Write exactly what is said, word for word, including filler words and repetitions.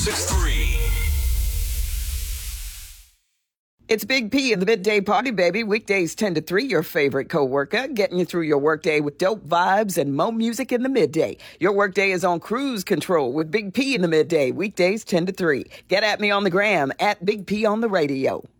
six three. It's Big P in the Midday Party, baby. Weekdays ten to three, your favorite coworker, getting you through your workday with dope vibes and mo music in the midday. Your workday is on cruise control with Big P in the midday. Weekdays ten to three. Get at me on the gram, at Big P on the radio.